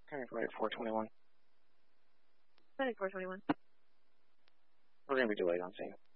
Medic 421. Medic 421. We're going to be delayed on scene.